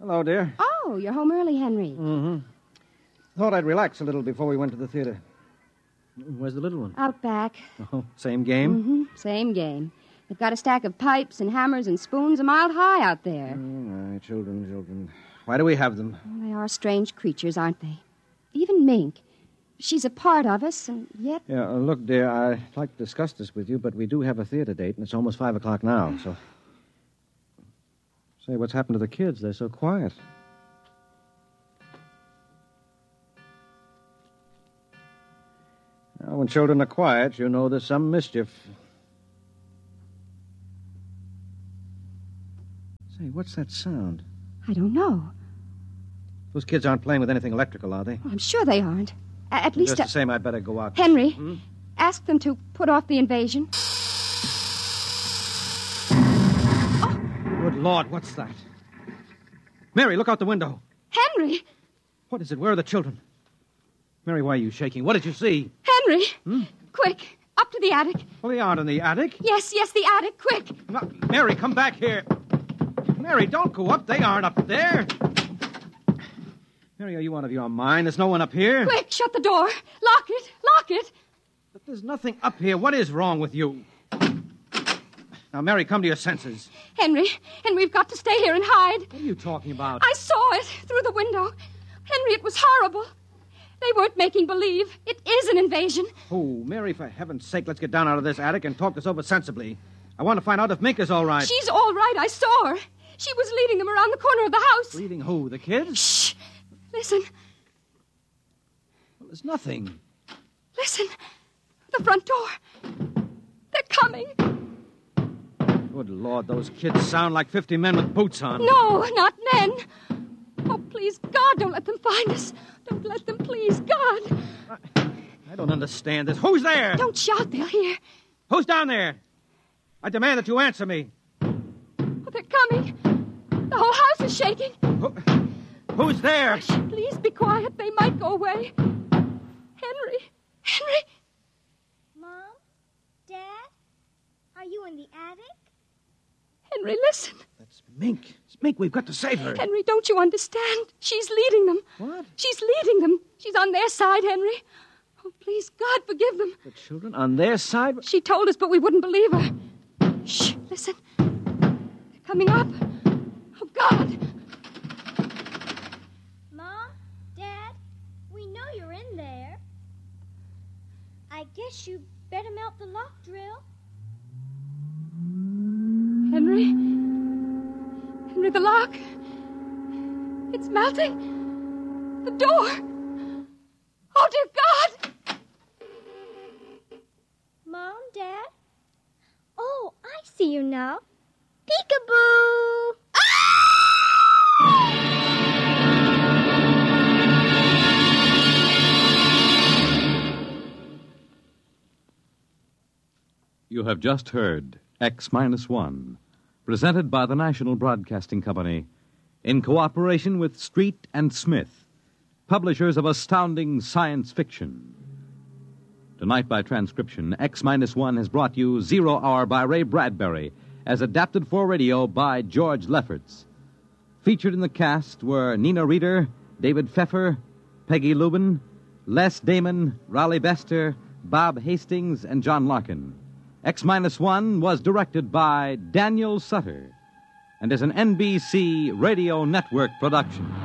Hello, dear. Oh, you're home early, Henry. Mm-hmm. Thought I'd relax a little before we went to the theater. Where's the little one? Out back. Oh, same game? Mm-hmm. Same game. They've got a stack of pipes and hammers and spoons a mile high out there. Oh, children. Why do we have them? Well, they are strange creatures, aren't they? Even Mink. She's a part of us, and yet... Yeah, look, dear, I'd like to discuss this with you, but we do have a theater date, and it's almost 5 o'clock now, so... Say, what's happened to the kids? They're so quiet. Now, when children are quiet, you know there's some mischief. Say, what's that sound? I don't know. Those kids aren't playing with anything electrical, are they? Oh, I'm sure they aren't. At least... Just the same, I'd better go out. Henry, ask them to put off the invasion. Good Lord, what's that? Mary, look out the window. Henry! What is it? Where are the children? Mary, why are you shaking? What did you see? Henry! Quick, up to the attic. Well, they aren't in the attic. Yes, the attic, quick. No, Mary, come back here. Mary, don't go up. They aren't up there. Mary, are you out of your mind? There's no one up here. Quick, shut the door. Lock it. But there's nothing up here. What is wrong with you? Now, Mary, come to your senses. Henry, we've got to stay here and hide. What are you talking about? I saw it through the window. Henry, it was horrible. They weren't making believe. It is an invasion. Oh, Mary, for heaven's sake, let's get down out of this attic and talk this over sensibly. I want to find out if Mink is all right. She's all right. I saw her. She was leading them around the corner of the house. Leading who? The kids? Shh. Listen. Well, there's nothing. Listen. The front door. They're coming. Good Lord, those kids sound like 50 men with boots on. No, not men. Oh, please, God, don't let them find us. Don't let them, please, God. I don't understand this. Who's there? Don't shout, they'll hear. Who's down there? I demand that you answer me. Oh, they're coming. The whole house is shaking. Who's there? Hush, please be quiet. They might go away. Henry. Mom? Dad? Are you in the attic? Henry, listen. That's Mink. It's Mink. We've got to save her. Henry, don't you understand? She's leading them. What? She's leading them. She's on their side, Henry. Oh, please, God, forgive them. The children on their side? She told us, but we wouldn't believe her. Shh, listen. They're coming up. Oh, God. Mom? Dad? We know you're in there. I guess you better melt the lock drill. Henry, the lock. It's melting. The door. Oh, dear God. Mom, Dad? Oh, I see you now. Peekaboo! You have just heard X-1, presented by the National Broadcasting Company in cooperation with Street and Smith, publishers of astounding science fiction. Tonight, by transcription, X-1 has brought you 0 Hour by Ray Bradbury, as adapted for radio by George Lefferts. Featured in the cast were Nina Reeder, David Pfeffer, Peggy Lubin, Les Damon, Raleigh Bester, Bob Hastings, and John Larkin. X-1 was directed by Daniel Sutter and is an NBC Radio Network production.